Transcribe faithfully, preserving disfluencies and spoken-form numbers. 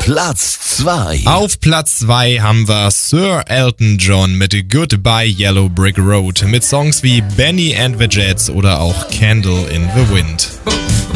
Platz zwei. Auf Platz zwei haben wir Sir Elton John mit Goodbye Yellow Brick Road mit Songs wie Benny and the Jets oder auch Candle in the Wind.